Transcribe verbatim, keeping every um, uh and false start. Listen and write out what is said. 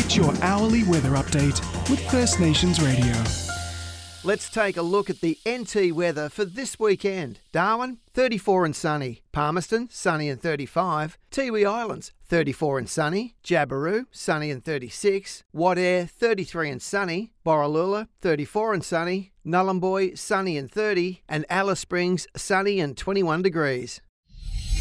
Get your hourly weather update with First Nations Radio. Let's take a look at the N T weather for this weekend. Darwin, thirty-four and sunny. Palmerston, sunny and thirty-five. Tiwi Islands, thirty-four and sunny. Jabiru, sunny and thirty-six. Wadeye, thirty-three and sunny. Borroloola, thirty-four and sunny. Nhulunbuy, sunny and thirty. And Alice Springs, sunny and twenty-one degrees.